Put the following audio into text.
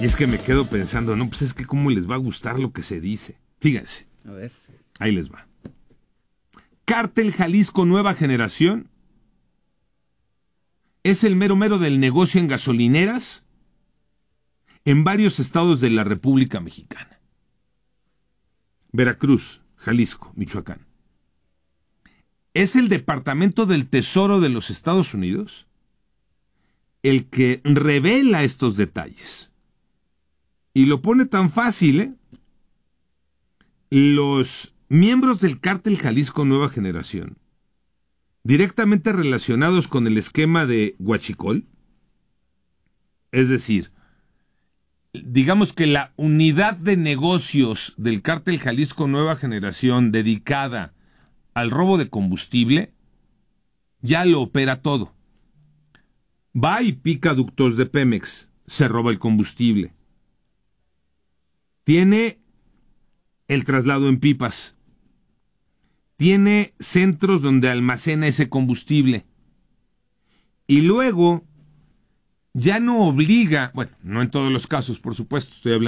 Y es que me quedo pensando, no, pues es que cómo les va a gustar lo que se dice. Fíjense. A ver. Ahí les va. Cártel Jalisco Nueva Generación es el mero mero del negocio en gasolineras en varios estados de la República Mexicana. Veracruz, Jalisco, Michoacán. Es el Departamento del Tesoro de los Estados Unidos el que revela estos detalles. Y lo pone tan fácil, ¿eh? Los miembros del Cártel Jalisco Nueva Generación, directamente relacionados con el esquema de Huachicol, es decir, digamos que la unidad de negocios del Cártel Jalisco Nueva Generación dedicada al robo de combustible, ya lo opera todo. Va y pica ductos de Pemex, se roba el combustible. Tiene el traslado en pipas. Tiene centros donde almacena ese combustible. Y luego ya no obliga, bueno, no en todos los casos, por supuesto, estoy hablando